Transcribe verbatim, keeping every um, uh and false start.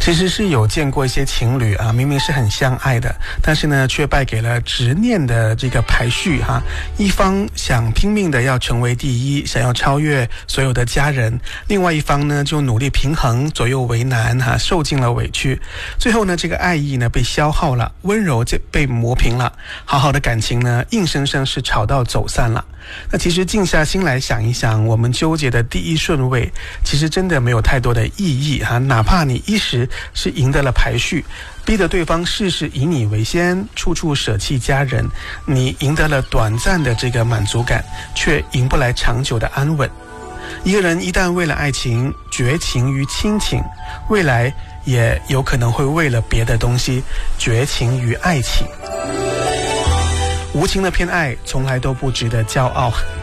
其实是有见过一些情侣啊，明明是很相爱的，但是呢却败给了执念的这个排序哈、啊。一方想拼命的要成为第一，想要超越所有的家人，另外一方呢就努力平衡，左右为难哈、啊，受尽了委屈。最后呢这个爱意呢被消耗了，温柔就被磨平了，好好的感情呢硬生生是吵到走散了。那其实静下心来想一想，我们纠结的第一顺位其实真的没有太多的意义哈、啊，哪怕你一时是赢得了排序，逼得对方事事以你为先，处处舍弃家人，你赢得了短暂的这个满足感，却赢不来长久的安稳。一个人一旦为了爱情绝情于亲情，未来也有可能会为了别的东西绝情于爱情。无情的偏爱从来都不值得骄傲。